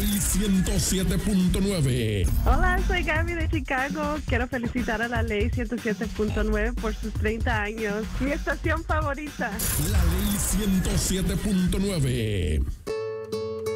Ley 107.9. Hola, soy Gaby de Chicago. Quiero felicitar a la Ley 107.9 por sus 30 años. Mi estación favorita. La Ley 107.9.